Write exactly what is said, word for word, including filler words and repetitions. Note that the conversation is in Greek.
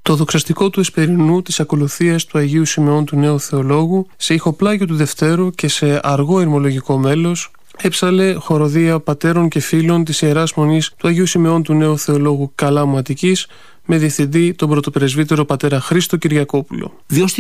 Το δοξαστικό του Εσπερινού της ακολουθίας του Αγίου Σιμεών του Νέου Θεολόγου, σε ηχοπλάγιο του Δευτέρου και σε αργό ηρμολογικό μέλος, έψαλε χοροδία πατέρων και φίλων της Ιεράς Μονής του Αγίου Σιμεών του Νέου Θεολόγου Καλάμου Αττικής, με διευθυντή τον πρωτοπρεσβύτερο πατέρα Χρήστο Κυριακόπουλο. Δύο